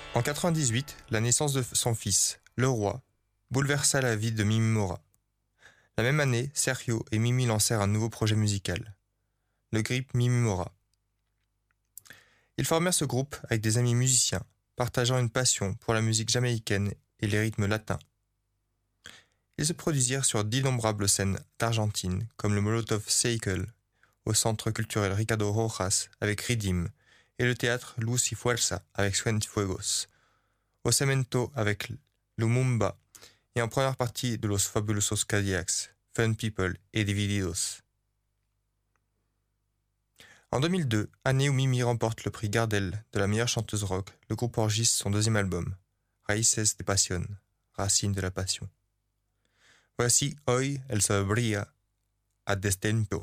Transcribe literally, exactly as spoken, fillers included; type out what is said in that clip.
En quatre-vingt-dix-huit, la naissance de son fils, le roi, bouleversa la vie de Mimi Mora. La même année, Sergio et Mimi lancèrent un nouveau projet musical, le groupe Mimi Mora. Ils formèrent ce groupe avec des amis musiciens, partageant une passion pour la musique jamaïcaine et les rythmes latins. Ils se produisirent sur d'innombrables scènes d'Argentine, comme le Molotov Cycle, au centre culturel Ricardo Rojas avec Ridim, et le théâtre Luz y Fuerza avec Cienfuegos, au Cemento avec Lumumba, et en première partie de Los Fabulosos Cadillacs, Fun People et Divididos. En deux mille deux, année où Mimi remporte le prix Gardel de la meilleure chanteuse rock, le groupe enregistre son deuxième album, Raíces de Pasión, Racines de la Passion. Voici Hoy el Sol brilla a Destempo.